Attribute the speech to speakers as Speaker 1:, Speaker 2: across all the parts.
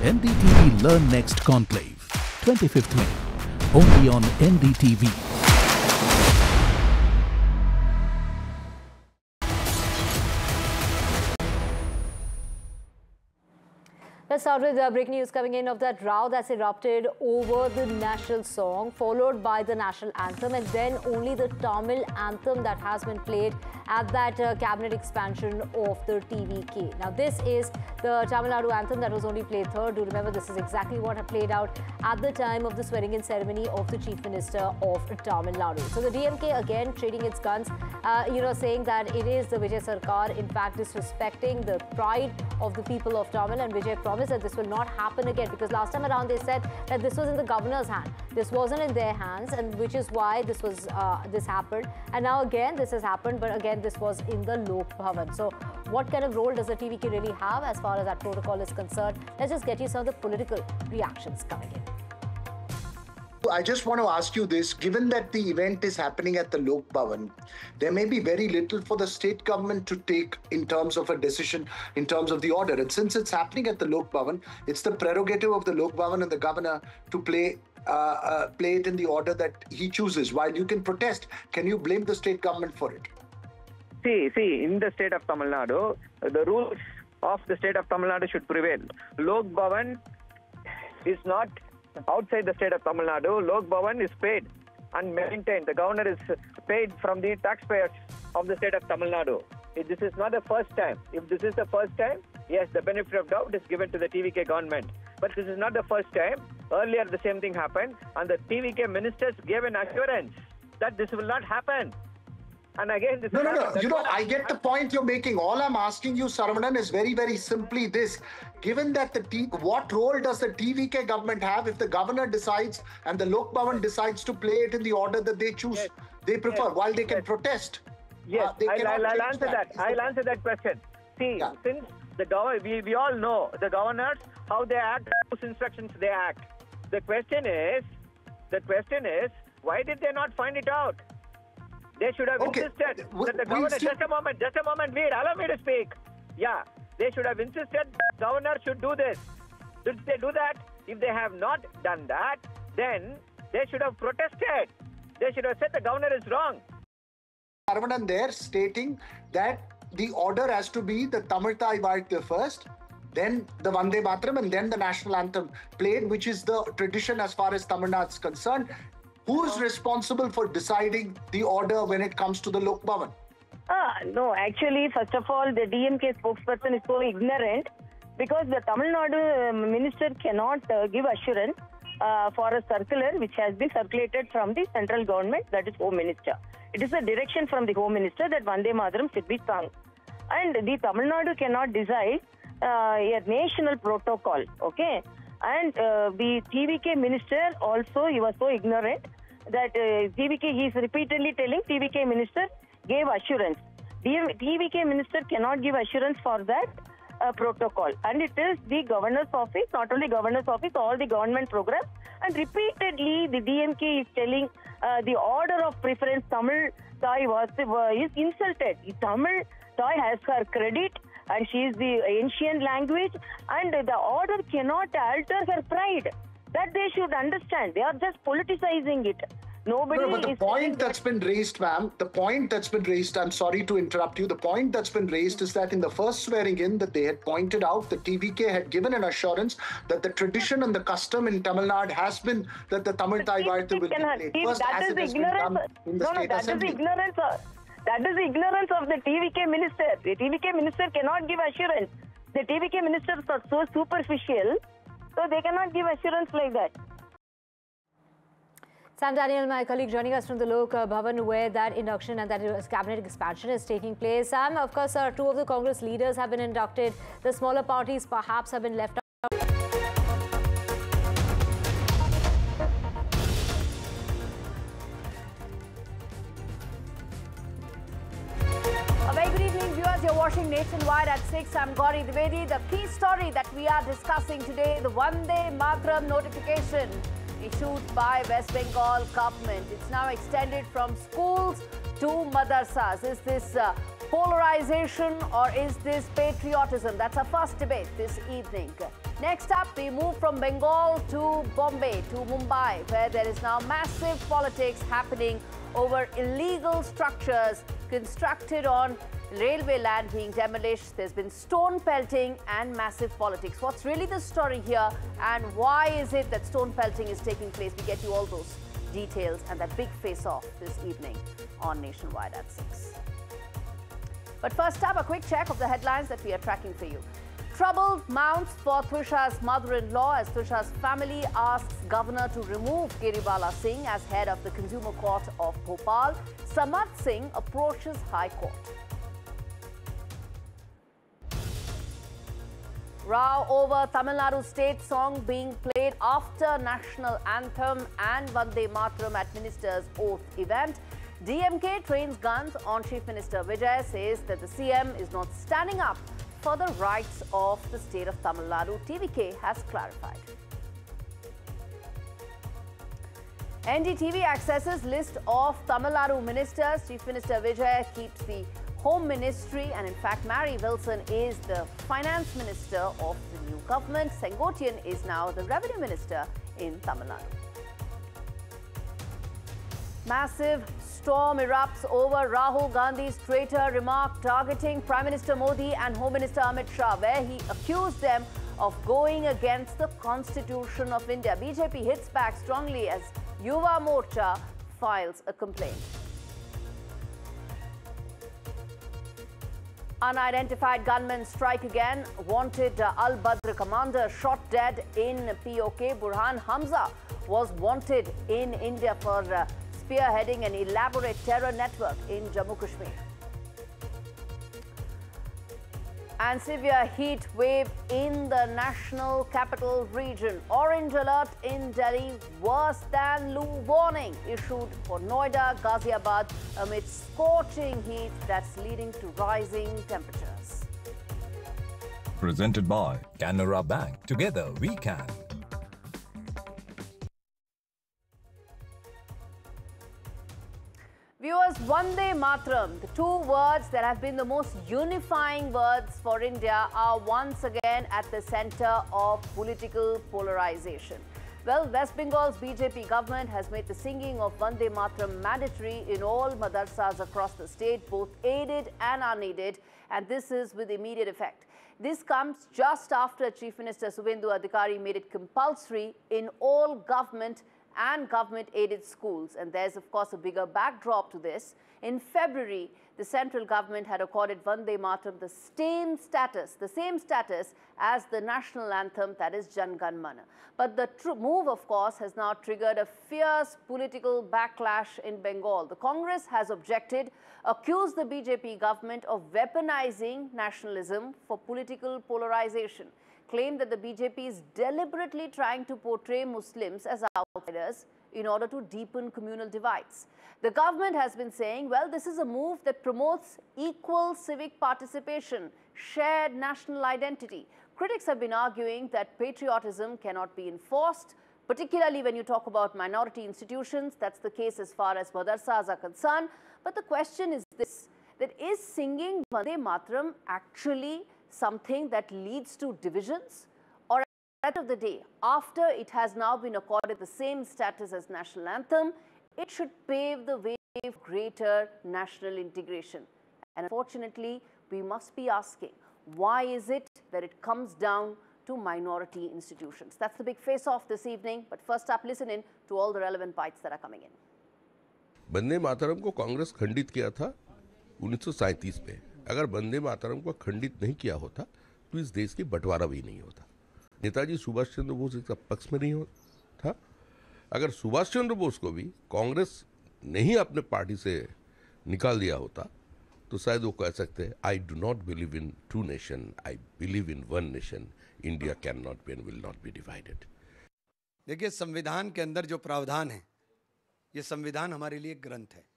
Speaker 1: NDTV Learn Next Conclave 25th May, only on NDTV.
Speaker 2: Let's start with breaking news coming in of that row that's erupted over the national song, followed by the national anthem, and then only the Tamil anthem that has been played at that cabinet expansion of the TVK. Now, this is the Tamil Nadu anthem that was only played third. Do remember, this is exactly what had played out at the time of the swearing-in ceremony of the Chief Minister of Tamil Nadu. So, the DMK again trading its guns, saying that it is the Vijay Sarkar, in fact, disrespecting the pride of the people of Tamil, and Vijay promised that this will not happen again, because last time around they said that this was in the governor's hand. This wasn't in their hands, and which is why this happened. And now again this has happened, but again this was in the Lok Bhavan. So what kind of role does the TVK really have as far as that protocol is concerned? Let's just get you some of the political reactions coming in.
Speaker 3: I just want to ask you this, given that the event is happening at the Lok Bhavan, there may be very little for the state government to take in terms of a decision, in terms of the order. And since it's happening at the Lok Bhavan, it's the prerogative of the Lok Bhavan and the governor to play it in the order that he chooses. While you can protest, can you blame the state government for it?
Speaker 4: See, in the state of Tamil Nadu, the rules of the state of Tamil Nadu should prevail. Lok Bhavan is not outside the state of Tamil Nadu. Lok Bhavan is paid and maintained. The governor is paid from the taxpayers of the state of Tamil Nadu. This is not the first time. If this is the first time, yes, the benefit of doubt is given to the TVK government. But this is not the first time. Earlier, the same thing happened, and the TVK ministers gave an assurance that this will not happen. And again, this
Speaker 3: No. I get the point you're making. All I'm asking you, Saravanan, is very, very simply this. Given that what role does the TVK government have if the governor decides and the Lok Bhavan decides to play it in the order that they choose, they prefer, while they can protest?
Speaker 4: Yes, I'll answer that. I'll answer that question. See, since we all know the governors, how they act, whose instructions they act. The question is, why did they not find it out? They should have insisted that the governor... Just a moment, wait, allow me to speak. Yeah, they should have insisted the governor should do this. Did they do that? If they have not done that, then they should have protested. They should have said the governor is wrong.
Speaker 3: Saravanan there stating that the order has to be the Tamil Thai Varthu first, then the Vande Mataram, and then the national anthem played, which is the tradition as far as Tamil Nadu is concerned. Who is responsible for deciding the order when it comes to the Lok Bhavan?
Speaker 5: No, actually, first of all, the DMK spokesperson is so ignorant because the Tamil Nadu minister cannot give assurance for a circular which has been circulated from the central government, that is Home Minister. It is a direction from the Home Minister that Vande Mataram should be sung. And the Tamil Nadu cannot decide a national protocol, okay? And the TVK minister also, he was so ignorant that he is repeatedly telling TVK minister gave assurance. TVK minister cannot give assurance for that protocol. And it is the governor's office, not only governor's office, all the government programs. And repeatedly the DMK is telling the order of preference Tamil Thai is insulted. Tamil Thai has her credit, and she is the ancient language, and the order cannot alter her pride. That they should understand. They are just politicizing it. Nobody
Speaker 3: but the point that's been raised, ma'am, I'm sorry to interrupt you, the point that's been raised is that in the first swearing in that they had pointed out, the TVK had given an assurance that the tradition and the custom in Tamil Nadu has been that the Tamil Thai Varthu will be played first, as it has been done in the State Assembly.
Speaker 5: That is the ignorance of the TVK minister. The TVK minister cannot give assurance. The TVK ministers are so superficial, so they cannot give assurance like that.
Speaker 2: Sam Daniel, my colleague, joining us from the Lok Bhavan, where that induction and that cabinet expansion is taking place. Sam, of course, two of the Congress leaders have been inducted. The smaller parties perhaps have been left out.
Speaker 6: A very good evening, viewers. You're watching Nationwide at 6. I'm Gauri Dwivedi. The key story that we are discussing today, the Vande Mataram notification issued by West Bengal government. It's now extended from schools to madrasas. Is this polarization or is this patriotism? That's our first debate this evening. Next up, we move from Bengal to Bombay, to Mumbai, where there is now massive politics happening over illegal structures constructed on railway land being demolished. There's been stone pelting and massive politics. What's really the story here, and why is it that stone pelting is taking place? We get you all those details and that big face-off this evening on Nationwide at 6. But first up, a quick check of the headlines that we are tracking for you. Trouble mounts for Trisha's mother-in-law as Trisha's family asks Governor to remove Giribala Singh as head of the Consumer Court of Bhopal. Samarth Singh approaches High Court. Row over Tamil Nadu state song being played after national anthem and Vande Mataram at minister's oath event. DMK trains guns on Chief Minister Vijay, says that the CM is not standing up for the rights of the state of Tamil Nadu. TVK has clarified. NDTV accesses list of Tamil Nadu ministers. Chief Minister Vijay keeps the Home Ministry, and in fact Mary Wilson is the Finance Minister of the new government. Sengotian is now the Revenue Minister in Tamil Nadu. Massive storm erupts over Rahul Gandhi's traitor remark targeting Prime Minister Modi and Home Minister Amit Shah, where he accused them of going against the Constitution of India. BJP hits back strongly as Yuva Morcha files a complaint. Unidentified gunmen strike again. Wanted Al Badr commander shot dead in POK. Burhan Hamza was wanted in India for spearheading an elaborate terror network in Jammu Kashmir. And severe heat wave in the national capital region. Orange alert in Delhi, worse than Loo warning issued for Noida, Ghaziabad amid scorching heat that's leading to rising temperatures.
Speaker 7: Presented by Canara Bank. Together we can.
Speaker 6: Viewers, Vande Mataram, the two words that have been the most unifying words for India, are once again at the center of political polarization. Well, West Bengal's BJP government has made the singing of Vande Mataram mandatory in all madarsas across the state, both aided and unaided, and this is with immediate effect. This comes just after Chief Minister Suvendu Adhikari made it compulsory in all government and government-aided schools. And there's, of course, a bigger backdrop to this. In February, the central government had accorded Vande Mataram the same status as the national anthem, that is Jan Gan Mana. But the move, of course, has now triggered a fierce political backlash in Bengal. The Congress has objected, accused the BJP government of weaponizing nationalism for political polarization, claimed that the BJP is deliberately trying to portray Muslims as outsiders in order to deepen communal divides. The government has been saying, well, this is a move that promotes equal civic participation, shared national identity. Critics have been arguing that patriotism cannot be enforced, particularly when you talk about minority institutions. That's the case as far as madarsas are concerned. But the question is this, that is singing Vande Mataram actually something that leads to divisions? Or at the end of the day, after it has now been accorded the same status as national anthem, it should pave the way for greater national integration. And unfortunately, we must be asking, why is it that it comes down to minority institutions? That's the big face-off this evening. But first up, listen in to all the relevant bites that are coming in.
Speaker 8: Vande Mataram को कांग्रेस खंडित किया था 1937 में. अगर वंदे मातरम को खंडित नहीं किया होता तो इस देश की बंटवारा भी नहीं होता. नेताजी सुभाष चंद्र बोस इसका पक्ष में नहीं था. अगर सुभाष चंद्र बोस को भी कांग्रेस नहीं अपने पार्टी से निकाल दिया होता तो शायद वो कह सकते हैं, I do not believe in to nation, I believe in one nation. India can not be and will not be divided.
Speaker 9: देखिए, संविधान के अंदर जो प्रावधान है, ये संविधान हमारे लिए एक ग्रंथ है.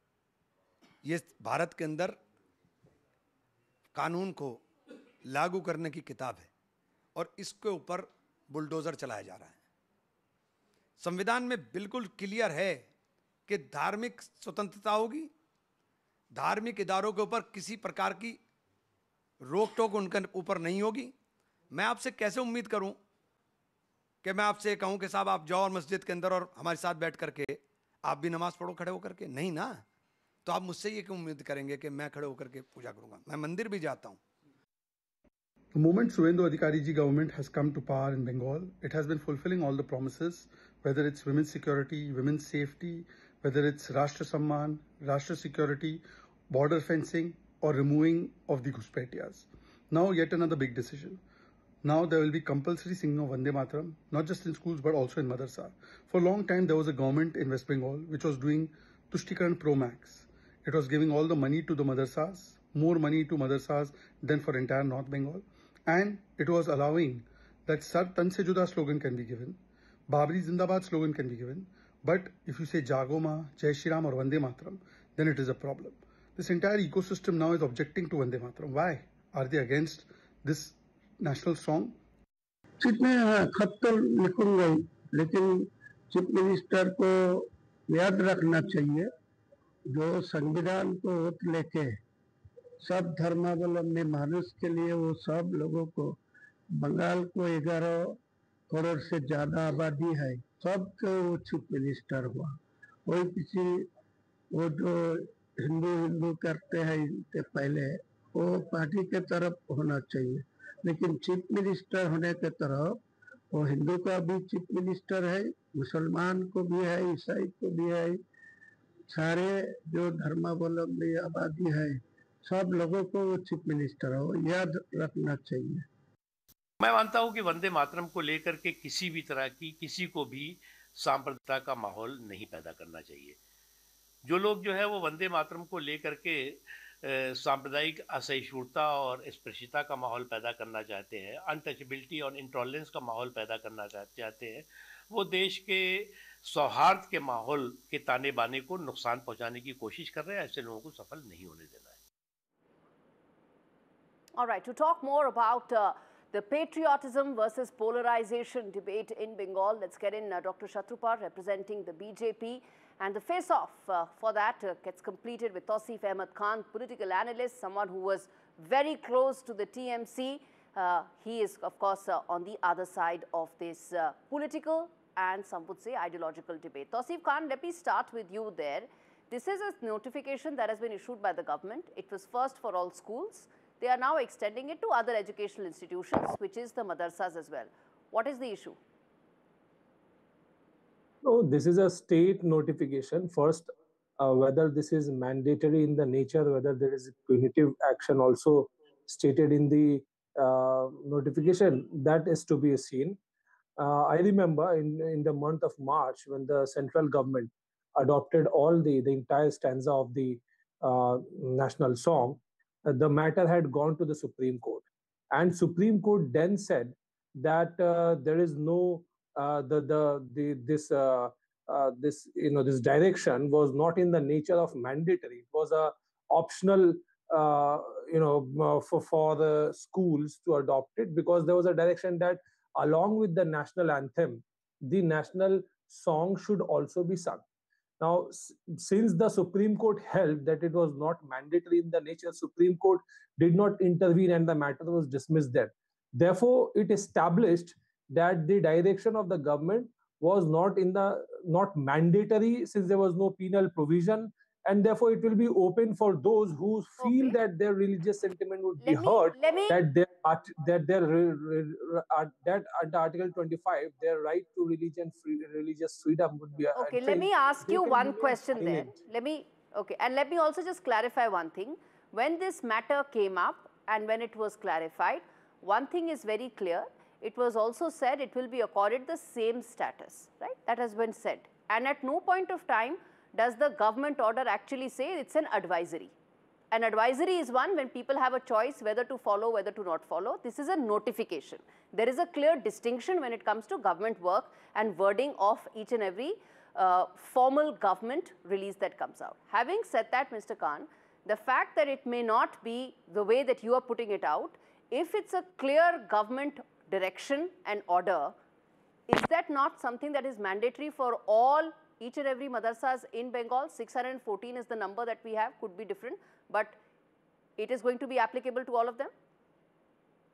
Speaker 9: ये भारत के अंदर कानून को लागू करने की किताब है और इसके ऊपर बुलडोजर चलाया जा रहा है. संविधान में बिल्कुल क्लियर है कि धार्मिक स्वतंत्रता होगी, धार्मिक इदारों के ऊपर किसी प्रकार की रोक टोक उनके ऊपर नहीं होगी, मैं आपसे कैसे उम्मीद करूं कि मैं आपसे कहूं कि साहब आप जाओ और मस्जिद के अंदर और हमारे साथ बैठ करके आप भी नमाज पढ़ो खड़े होकर के? नहीं ना। तो आप मुझसे ये क्यों उम्मीद करेंगे कि मैं खड़े होकर के पूजा करूंगा? मैं मंदिर भी जाता हूं।
Speaker 10: The moment Suvendu Adhikari ji government has come to power in Bengal, it has been fulfilling all the promises, whether it's women's security, women's safety, whether it's Rashtra Samman, Rashtra security, border fencing, or removing of the Ghuspetiyas. Now yet another big decision. Now there will be compulsory singing of Vande Mataram, not just in schools but also in madrasa. For a long time there was a government in West Bengal which was doing Tushtikarn Pro Max. It was giving all the money to the madrasas, more money to madrasas than for entire North Bengal. And it was allowing that Sar Tan Se Juda slogan can be given, Babri Zindabad slogan can be given, but if you say Jago Ma, Jai Shri Ram or Vande Mataram, then it is a problem. This entire ecosystem now is objecting to Vande Mataram. Why? Are they against this national song?
Speaker 11: खत तो लिखूंगा ही, लेकिन chief minister को याद रखना चाहिए जो संविधान को वोट लेके सब धर्मावलंबी मानुष के लिए वो सब लोगों को, बंगाल को 11 करोड़ से ज्यादा आबादी है, सबको वो चीफ मिनिस्टर हुआ। वही किसी वो जो हिंदू करते हैं इनके पहले वो पार्टी के तरफ होना चाहिए, लेकिन चीफ मिनिस्टर होने के तरफ वो हिंदू का भी चीफ मिनिस्टर है, मुसलमान को भी है, ईसाई को भी है, सारे जो धर्मावलंबी आबादी है सब लोगों को वो चीफ मिनिस्टर हो, याद रखना चाहिए।
Speaker 12: मैं मानता हूं कि वंदे मातरम को लेकर के किसी भी तरह की किसी को भी सांप्रदायिकता का माहौल नहीं पैदा करना चाहिए। जो लोग जो है वो वंदे मातरम को लेकर के सांप्रदायिक असहिष्णुता और स्पर्शिता का माहौल पैदा करना चाहते हैं, अनटचेबिलिटी और इंटॉलरेंस का माहौल पैदा करना चाहते हैं, वो देश के सौहार्द के माहौल के ताने बाने को नुकसान पहुंचाने की कोशिश कर रहे हैं। ऐसे लोगों को सफल नहीं होने देना है।
Speaker 6: All right, to talk more about the patriotism versus polarization debate in Bengal, let's get in Dr. Shatrupal representing the BJP. And the face-off for that gets completed with Tausif Ahmed Khan, political analyst, someone who was very close to the TMC. He is, of course, on the other side of this political and some would say ideological debate. Tausif Khan, let me start with you there. This is a notification that has been issued by the government. It was first for all schools. They are now extending it to other educational institutions, which is the madrasas as well. What is the issue?
Speaker 13: No, this is a state notification. First, whether this is mandatory in the nature, whether there is punitive action also stated in the notification, that is to be seen. I remember in the month of March when the central government adopted all the entire stanza of the national song, the matter had gone to the Supreme Court. And Supreme Court then said that there is no this direction was not in the nature of mandatory. It was a optional for the schools to adopt it, because there was a direction that along with the national anthem, the national song should also be sung. Now, since the Supreme Court held that it was not mandatory in the nature, Supreme Court did not intervene and the matter was dismissed there. Therefore, it established that the direction of the government was not mandatory, since there was no penal provision, and therefore it will be open for those who feel that their religious sentiment would be hurt, that under Article 25, their right to religious freedom would be.
Speaker 6: Okay, let me ask you one question there. Let me also just clarify one thing. When this matter came up and when it was clarified, one thing is very clear. It was also said it will be accorded the same status, right? That has been said. And at no point of time does the government order actually say it's an advisory. An advisory is one when people have a choice whether to follow, whether to not follow. This is a notification. There is a clear distinction when it comes to government work and wording of each and every formal government release that comes out. Having said that, Mr. Khan, the fact that it may not be the way that you are putting it out, if it's a clear government direction and order, is that not something that is mandatory for all, each and every madrasas in Bengal? 614 is the number that we have, could be different, but it is going to be applicable to all of them?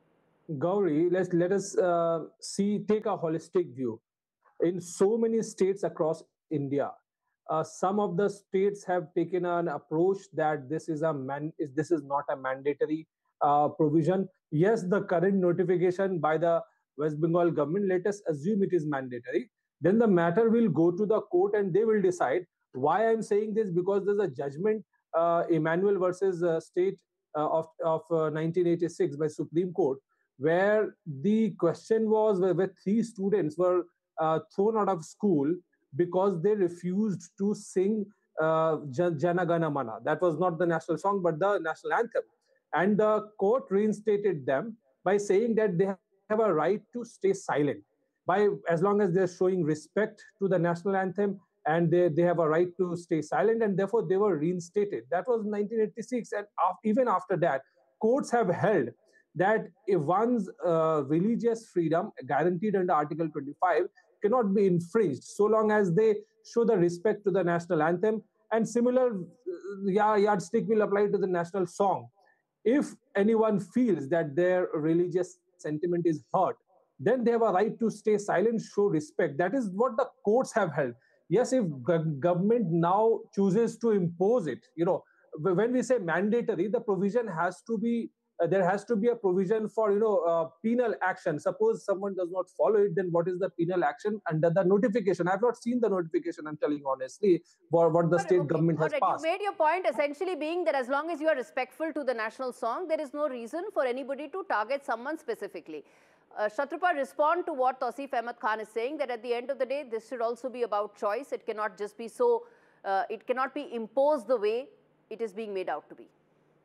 Speaker 13: Gauri, let us take a holistic view. In so many states across India, some of the states have taken an approach that this is not a mandatory provision. Yes, the current notification by the West Bengal government, let us assume it is mandatory. Then the matter will go to the court and they will decide. Why I'm saying this? Because there's a judgment, Emmanuel versus State of 1986 by Supreme Court, where the question was where three students were thrown out of school because they refused to sing Jana Gana Mana. That was not the national song, but the national anthem. And the court reinstated them by saying that they have a right to stay silent, as long as they're showing respect to the national anthem, and they have a right to stay silent, and therefore they were reinstated. That was 1986. And even after that, courts have held that if one's religious freedom guaranteed under Article 25 cannot be infringed so long as they show the respect to the national anthem, and similar yardstick will apply to the national song. If anyone feels that their religious sentiment is hurt, then they have a right to stay silent, show respect. That is what the courts have held. Yes, if government now chooses to impose it, when we say mandatory, the provision has to be there has to be a provision for penal action. Suppose someone does not follow it, then what is the penal action under the notification? I have not seen the notification, I'm telling you honestly, for what the state government has passed.
Speaker 6: You made your point essentially being that as long as you are respectful to the national song, there is no reason for anybody to target someone specifically. Shatrupal, respond to what Tausif Ahmed Khan is saying, that at the end of the day, this should also be about choice. It cannot just be it cannot be imposed the way it is being made out to be.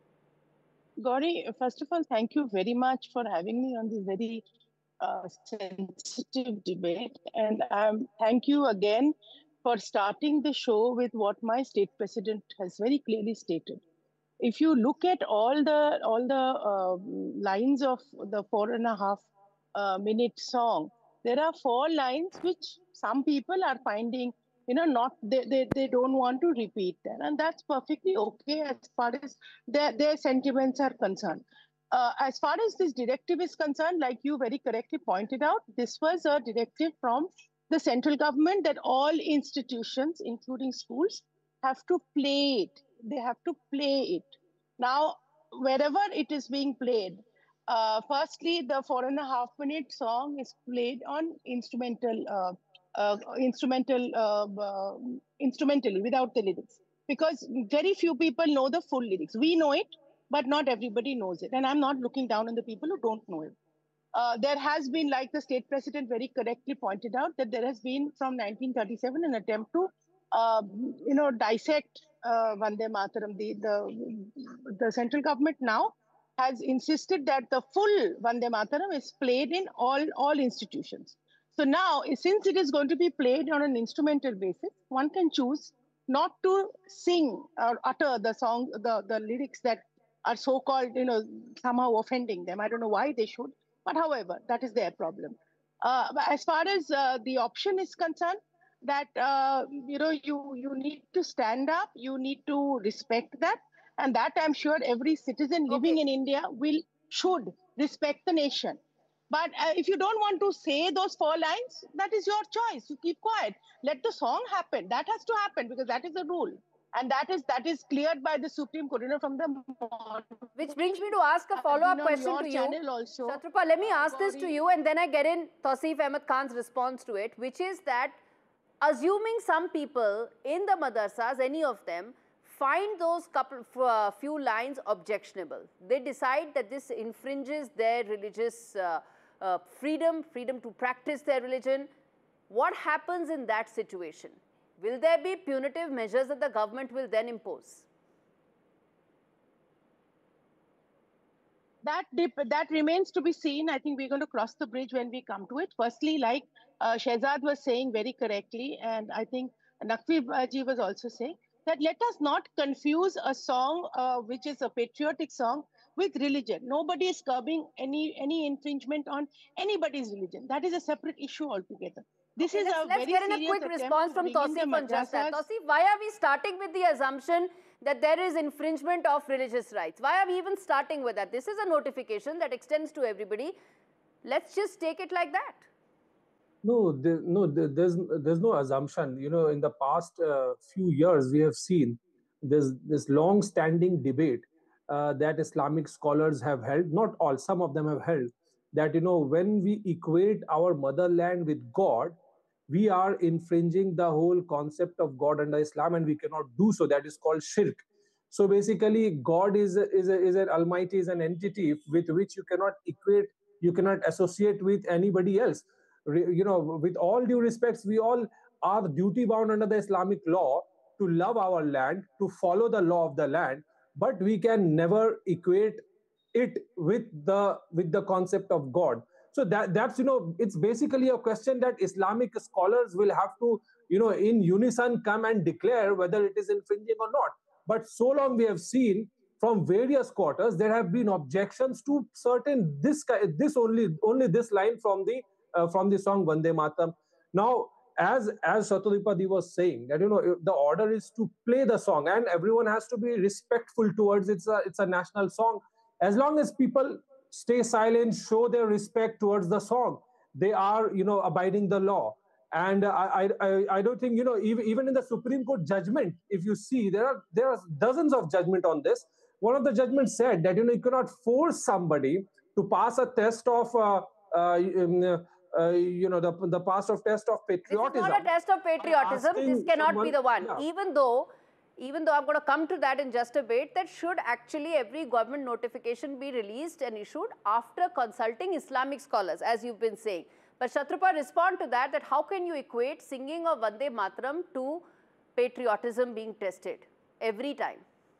Speaker 14: Gauri, first of all, thank you very much for having me on this very sensitive debate. And thank you again for starting the show with what my state president has very clearly stated. If you look at all the lines of the 4.5 minute song, there are 4 lines which some people are finding, they don't want to repeat that. And that's perfectly okay as far as their sentiments are concerned. As far as this directive is concerned, like you very correctly pointed out, this was a directive from the central government that all institutions, including schools, have to play it. They have to play it. Now, wherever it is being played, firstly, the 4.5 minute song is played on instrumentally without the lyrics, because very few people know the full lyrics. We know it, but not everybody knows it. And I'm not looking down on the people who don't know it. There has been, like the state president very correctly pointed out, that there has been from 1937 an attempt to dissect Vande Mataram. The central government now has insisted that the full Vande Mataram is played in all institutions. So now, since it is going to be played on an instrumental basis, one can choose not to sing or utter the song, the lyrics that are so-called, somehow offending them. I don't know why they should, but however, that is their problem. As far as the option is concerned, that you need to stand up, you need to respect that, and that I'm sure every citizen living in India should respect the nation. But if you don't want to say those 4 lines, that is your choice. You keep quiet. Let the song happen. That has to happen because that is the rule. And that is cleared by the Supreme Court, from the...
Speaker 6: Which brings me to ask a follow-up question to you. Shatrupal, let me ask this to you and then I get in Tausif Ahmed Khan's response to it, which is that assuming some people in the madrasas, any of them, find those few lines objectionable, they decide that this infringes their religious freedom to practice their religion. What happens in that situation? Will there be punitive measures that the government will then impose?
Speaker 14: That remains to be seen. I think we're going to cross the bridge when we come to it. Firstly, like Shehzad was saying very correctly, and I think Naqvi ji was also saying, that let us not confuse a song which is a patriotic song with religion. Nobody is curbing any infringement on anybody's religion. That is a separate issue altogether. This is a
Speaker 6: let's get in a quick response from Tausif on just that. Tausif, why are we starting with the assumption that there is infringement of religious rights. Why are we even starting with that? This is a notification that extends to everybody. Let's just take it like that.
Speaker 13: No, there's no assumption. You know, in the past few years, we have seen this long-standing debate that Islamic scholars have held. Not all, some of them have held that, you know, when we equate our motherland with God, we are infringing the whole concept of God under Islam, and we cannot do so. That is called shirk. So basically, God is an almighty, is an entity with which you cannot equate, you cannot associate with anybody else. You know, with all due respects, we all are duty bound under the Islamic law to love our land, to follow the law of the land, but we can never equate it with the concept of God. So that's, you know, it's basically a question that Islamic scholars will have to, you know, in unison come and declare whether it is infringing or not. But so long we have seen from various quarters, there have been objections to certain only this line from the song Vande Mataram. Now, as Satyadipadi was saying, that, you know, the order is to play the song, and everyone has to be respectful towards it's a national song. As long as people stay silent, show their respect towards the song, they are, you know, abiding the law. And I don't think, you know, even in the Supreme Court judgment, if you see, there are dozens of judgment on this. One of the judgments said that, you know, you cannot force somebody to pass a test of you know, the pass of test of patriotism.
Speaker 6: This is not a test of patriotism. This cannot be the one. Yeah. Even though I'm going to come to that in just a bit, that should actually every government notification be released and issued after consulting Islamic scholars, as you've been saying. But Shatrapa, respond to that how can you equate singing of Vande Mataram to patriotism being tested every time?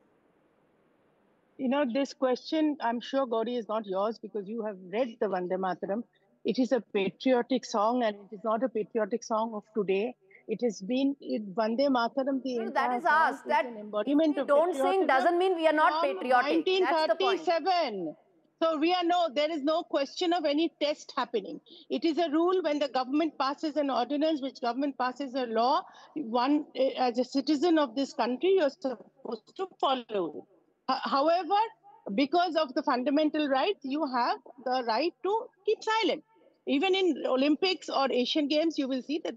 Speaker 14: You know, this question, I'm sure, Gauri, is not yours because you have read the Vande Mataram. It is a patriotic song, and it is not a patriotic song of today. It has been Vande Mataram.
Speaker 6: That is ours. That embodiment of don't sing doesn't mean we are not patriotic.
Speaker 14: 1937. So there is no question of any test happening. It is a rule when the government passes an ordinance, which government passes a law, one as a citizen of this country, you're supposed to follow it. However, because of the fundamental rights, you have the right to keep silent. Even in Olympics or Asian Games, you will see that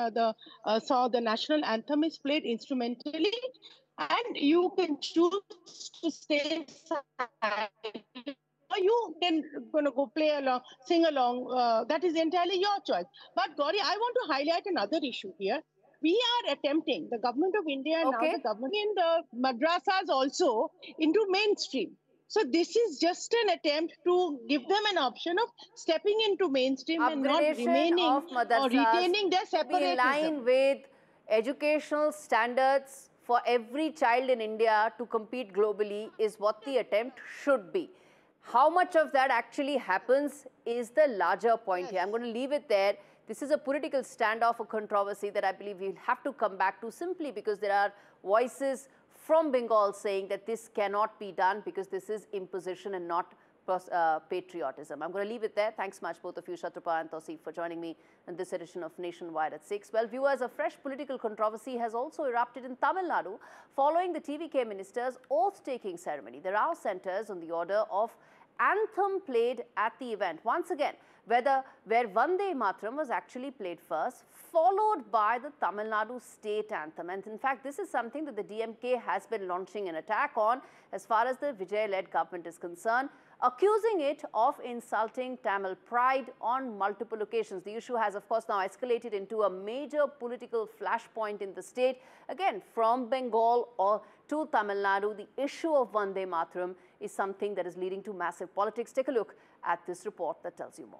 Speaker 14: the national anthem is played instrumentally, and you can choose to stay silent. Or you can go play along, sing along. That is entirely your choice. But Gauri, I want to highlight another issue here. We are attempting, the government of India and now the government in the madrasas also, into mainstream. So this is just an attempt to give them an option of stepping into mainstream and not remaining or retaining their separatism.
Speaker 6: In line with educational standards for every child in India to compete globally is what the attempt should be. How much of that actually happens is the larger point here. I'm going to leave it there. This is a political standoff, a controversy that I believe we'll have to come back to simply because there are voices from Bengal saying that this cannot be done because this is imposition and not patriotism. I'm going to leave it there. Thanks much, both of you, Shatrapa and Tauseef, for joining me in this edition of Nationwide at 6. Well, viewers, a fresh political controversy has also erupted in Tamil Nadu following the TVK minister's oath-taking ceremony. The row centers on the order of anthem played at the event. Once again, where Vande Mataram was actually played first, followed by the Tamil Nadu state anthem. And in fact, this is something that the DMK has been launching an attack on as far as the Vijay-led government is concerned, accusing it of insulting Tamil pride on multiple occasions. The issue has, of course, now escalated into a major political flashpoint in the state. Again, from Bengal or to Tamil Nadu, the issue of Vande Mataram is something that is leading to massive politics. Take a look at this report that tells you more.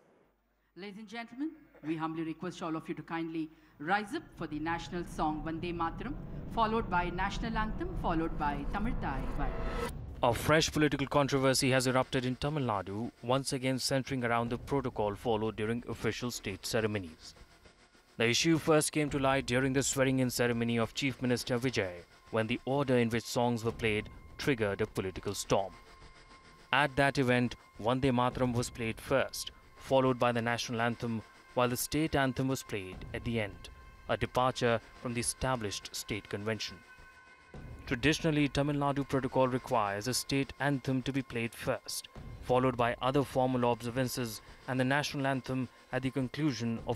Speaker 15: Ladies and gentlemen, we humbly request all of you to kindly rise up for the national song Vande Mataram, followed by national anthem, followed by Tamil Thai.
Speaker 16: A fresh political controversy has erupted in Tamil Nadu, once again centering around the protocol followed during official state ceremonies. The issue first came to light during the swearing-in ceremony of Chief Minister Vijay, when the order in which songs were played triggered a political storm. At that event, Vande Mataram was played first, followed by the national anthem, while the state anthem was played at the end, a departure from the established state convention. Traditionally, Tamil Nadu protocol requires a state anthem to be played first, followed by other formal observances and the national anthem at the conclusion of